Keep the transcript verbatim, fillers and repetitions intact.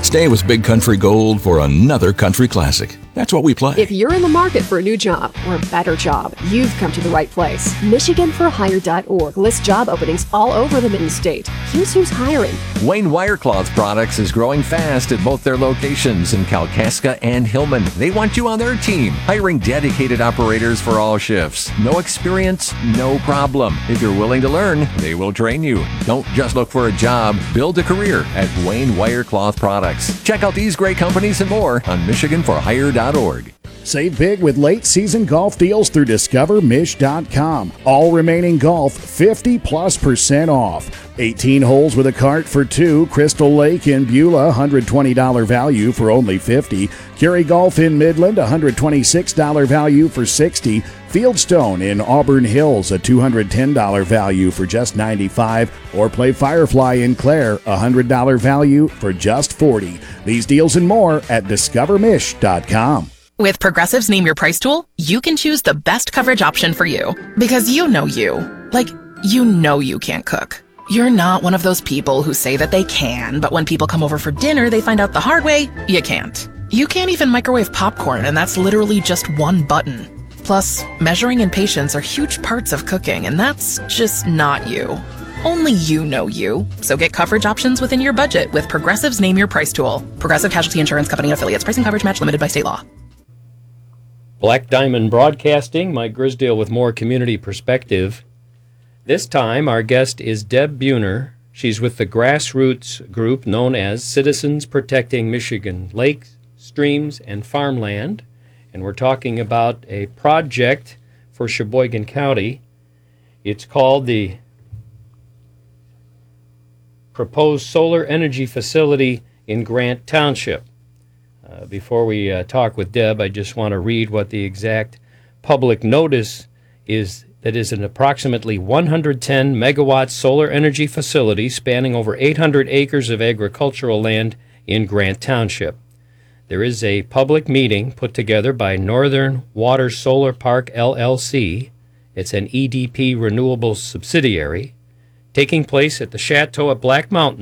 Stay with Big Country Gold for another country classic. That's what we play. If you're in the market for a new job or a better job, you've come to the right place. Michigan for Hire dot org lists job openings all over the Mid-State. Here's who's hiring. Wayne Wirecloth Products is growing fast at both their locations in Kalkaska and Hillman. They want you on their team, hiring dedicated operators for all shifts. No experience, no problem. If you're willing to learn, they will train you. Don't just look for a job, build a career at Wayne Wirecloth Products. Check out these great companies and more on Michigan for Hire dot org. Save big with late season golf deals through Discover Mich dot com. All remaining golf fifty plus percent off. eighteen holes with a cart for two. Crystal Lake in Beulah, one hundred twenty dollars value for only fifty dollars. Curie Golf in Midland, one hundred twenty-six dollars value for sixty dollars. Fieldstone in Auburn Hills, a two hundred ten dollars value for just ninety-five dollars. Or play Firefly in Clare, one hundred dollars value for just forty dollars. These deals and more at Discover Mich dot com. With Progressive's Name Your Price tool, you can choose the best coverage option for you. Because you know you. Like, you know you can't cook. You're not one of those people who say that they can, but when people come over for dinner, they find out the hard way, you can't. You can't even microwave popcorn, and that's literally just one button. Plus, measuring and patience are huge parts of cooking, and that's just not you. Only you know you. So get coverage options within your budget with Progressive's Name Your Price tool. Progressive Casualty Insurance Company and affiliates. Pricing coverage match limited by state law. Black Diamond Broadcasting, Mike Grisdale with more community perspective. This time, our guest is Deb Buhner. She's with the grassroots group known as Citizens Protecting Michigan Lakes, Streams, and Farmland. And we're talking about a project for Sheboygan County. It's called the Proposed Solar Energy Facility in Grant Township. Uh, before we uh, talk with Deb, I just want to read what the exact public notice is. That is an approximately one hundred ten megawatt solar energy facility spanning over eight hundred acres of agricultural land in Grant Township. There is a public meeting put together by Northern Water Solar Park, L L C. It's an E D P Renewables subsidiary, taking place at the Chateau at Black Mountain